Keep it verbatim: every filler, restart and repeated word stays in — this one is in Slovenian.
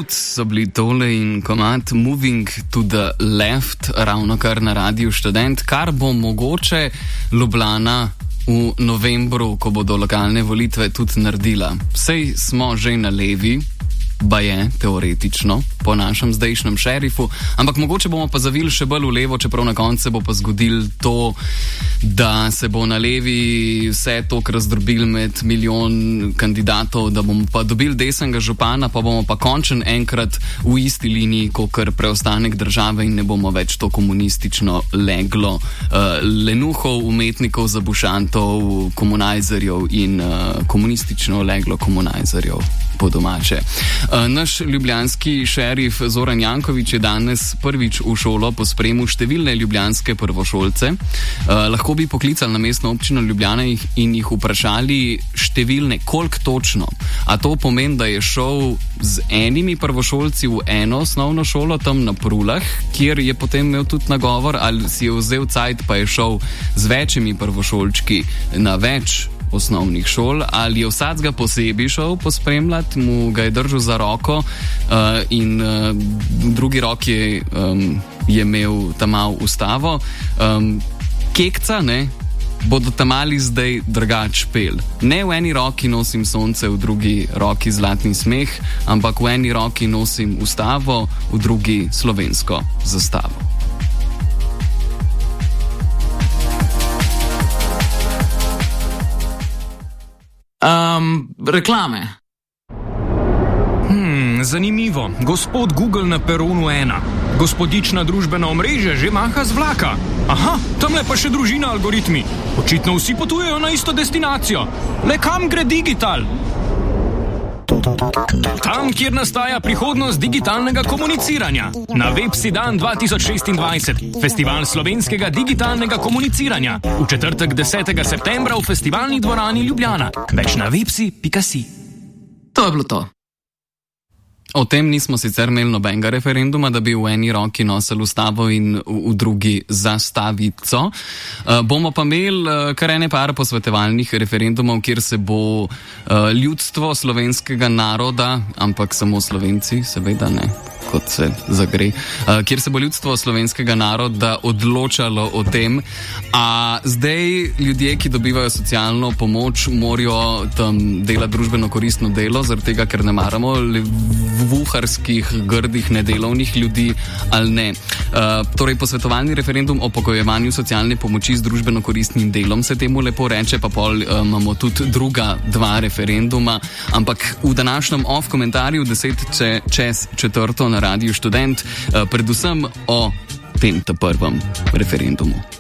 Out so bili tole in komad Moving to the Left, ravno kar na Radiu Študent, kar bo mogoče Ljubljana v novembru, ko bodo lokalne volitve, tudi naredila. Sej smo že na levi, baje, teoretično, po našem zdajšnjem šerifu, ampak mogoče bomo pa zavili še bolj v levo, čeprav na koncu bo pa zgodil to, da se bo na levi vse tok razdrobil med milijon kandidatov, da bomo pa dobili desnega župana, pa bomo pa končen enkrat v isti liniji, kakor preostanek države in ne bomo več to komunistično leglo uh, lenuhov, umetnikov, zabušantov, komunajzerjev in uh, komunistično leglo komunajzerjev. Po domače. Naš ljubljanski šerif Zoran Janković je danes prvič v šolo pospremil številne ljubljanske prvošolce. Lahko bi poklicali na mestno občino Ljubljana in jih vprašali številne, koliko točno. A to pomeni, da je šel z enimi prvošolci v eno osnovno šolo tam na Prulah, kjer je potem imel tudi nagovor, ali si je vzel cajt pa je šel z večjimi prvošolčki na več osnovnih šol, ali je vsakega posebej šel pospremljati, mu ga je držal za roko uh, in uh, v drugi roki je, um, je imel tamal ustavo. Um, kekca, ne, bodo tamali zdaj drugač pel. Ne v eni roki nosim sonce, v drugi roki zlatni smeh, ampak v eni roki nosim ustavo, v drugi slovensko zastavo. Um, reklame. Hmm, zanimivo. Gospod Google na peronu ena. Gospodična družbena omrežja že maha z vlaka. Aha, tamle pa še družina algoritmi. Očitno vsi potujejo na isto destinacijo. Le kam gre digital? Tam, kjer nastaja prihodnost digitalnega komuniciranja. Na Websi dan dva tisoč šestindvajset. Festival slovenskega digitalnega komuniciranja. V četrtek desetega septembra v festivalni dvorani Ljubljana. Več na websi pika si. To je bilo to. O tem nismo sicer imeli nobenega referenduma, da bi v eni roki nosili ustavo in v, v drugi zastavico. Uh, bomo pa imeli uh, kar ene par posvetovalnih referendumov, kjer se bo uh, ljudstvo slovenskega naroda, ampak samo Slovenci, seveda ne, kot se zagre, uh, kjer se bo ljudstvo slovenskega naroda odločalo o tem, a zdaj ljudje, ki dobivajo socialno pomoč, morajo tam delati družbeno koristno delo, zaradi tega, ker ne maramo vuharskih, grdih, nedelovnih ljudi ali ne. Uh, torej, posvetovalni referendum o pogojevanju socialne pomoči z družbeno koristnim delom se temu lepo reče, pa pol uh, imamo tudi druga dva referenduma, ampak v današnjem off komentarju deset če, čez četrto na Radiu Študent uh, predvsem o tem ta prvem referendumu.